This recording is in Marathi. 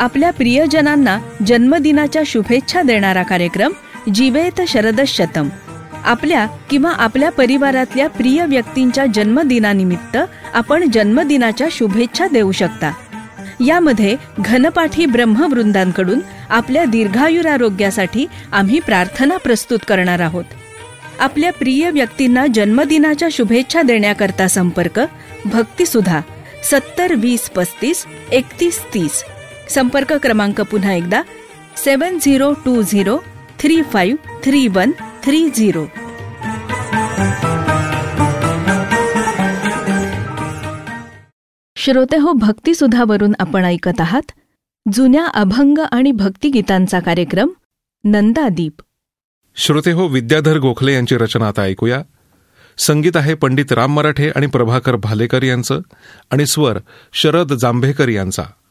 आपल्या प्रियजनांना जन्मदिनाच्या शुभेच्छा देणारा कार्यक्रम जीवेत शरदशतम. आपल्या किंवा आपल्या परिवारातल्या प्रिय व्यक्तींच्या जन्मदिनानिमित्त आपण जन्मदिनाच्या शुभेच्छा देऊ शकता. यामध्ये घनपाठी ब्रह्मवृंदांकडून आपल्या दीर्घायुरारोग्यासाठी आम्ही प्रार्थना प्रस्तुत करणार आहोत. आपल्या प्रिय व्यक्तींना जन्मदिनाच्या शुभेच्छा देण्याकरता संपर्क भक्तिसुधा 70 20 35 31 30. संपर्क क्रमांक पुन्हा एकदा 7020 35 31 30. श्रोते हो, भक्तिसुधावरून आपण ऐकत आहात जुन्या अभंग आणि भक्तिगीतांचा कार्यक्रम नंदादीप. श्रोते हो, विद्याधर गोखले यांची रचना आता ऐकूया. संगीत आहे पंडित राम मराठे आणि प्रभाकर भालेकर यांचं आणि स्वर शरद जांभेकर यांचा.